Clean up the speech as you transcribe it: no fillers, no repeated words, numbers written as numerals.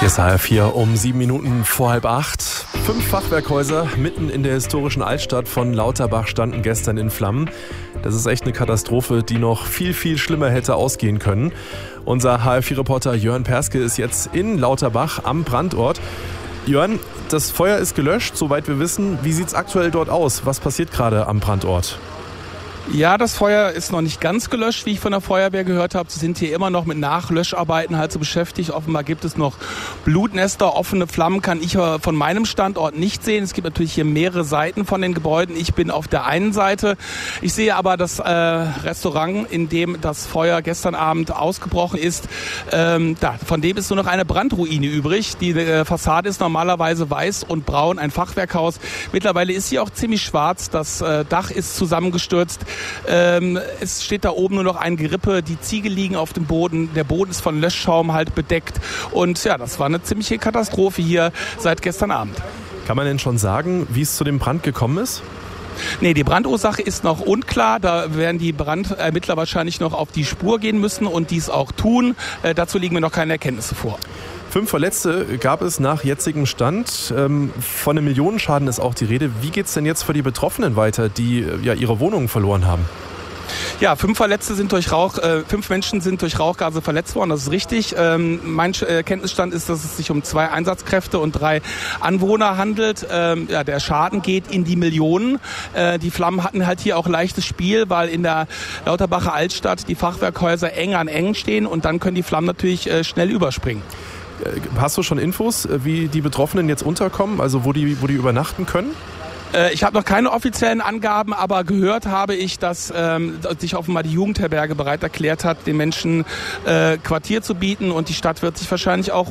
Hier ist HR4 um 7 Minuten vor 7:30. 5 Fachwerkhäuser mitten in der historischen Altstadt von Lauterbach standen gestern in Flammen. Das ist echt eine Katastrophe, die noch viel, viel schlimmer hätte ausgehen können. Unser HR4-Reporter Jörn Perske ist jetzt in Lauterbach am Brandort. Jörn, das Feuer ist gelöscht, soweit wir wissen. Wie sieht es aktuell dort aus? Was passiert gerade am Brandort? Ja, das Feuer ist noch nicht ganz gelöscht, wie ich von der Feuerwehr gehört habe. Sie sind hier immer noch mit Nachlöscharbeiten halt so beschäftigt. Offenbar gibt es noch Blutnester, offene Flammen kann ich von meinem Standort nicht sehen. Es gibt natürlich hier mehrere Seiten von den Gebäuden. Ich bin auf der einen Seite. Ich sehe aber das Restaurant, in dem das Feuer gestern Abend ausgebrochen ist. Von dem ist nur noch eine Brandruine übrig. Die Fassade ist normalerweise weiß und braun, ein Fachwerkhaus. Mittlerweile ist sie auch ziemlich schwarz. Das Dach ist zusammengestürzt. Es steht da oben nur noch ein Gerippe, die Ziegel liegen auf dem Boden, der Boden ist von Löschschaum halt bedeckt und ja, das war eine ziemliche Katastrophe hier seit gestern Abend. Kann man denn schon sagen, wie es zu dem Brand gekommen ist? Nee, die Brandursache ist noch unklar. Da werden die Brandermittler wahrscheinlich noch auf die Spur gehen müssen und dies auch tun. Dazu liegen mir noch keine Erkenntnisse vor. 5 Verletzte gab es nach jetzigem Stand. Von einem Millionenschaden ist auch die Rede. Wie geht es denn jetzt für die Betroffenen weiter, die ja ihre Wohnungen verloren haben? Ja, 5 Menschen sind durch Rauchgase verletzt worden, das ist richtig. Mein Kenntnisstand ist, dass es sich um 2 Einsatzkräfte und 3 Anwohner handelt. Der Schaden geht in die Millionen. Die Flammen hatten halt hier auch leichtes Spiel, weil in der Lauterbacher Altstadt die Fachwerkhäuser eng an eng stehen und dann können die Flammen natürlich schnell überspringen. Hast du schon Infos, wie die Betroffenen jetzt unterkommen, also wo die übernachten können? Ich habe noch keine offiziellen Angaben, aber gehört habe ich, dass sich offenbar die Jugendherberge bereit erklärt hat, den Menschen Quartier zu bieten und die Stadt wird sich wahrscheinlich auch